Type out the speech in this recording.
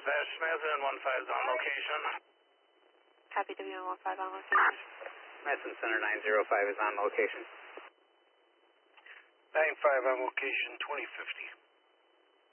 Dispatch, Madison 15 is on location. Copy W15 on location. Madison Center 905 is on location. 95 on location, 2050.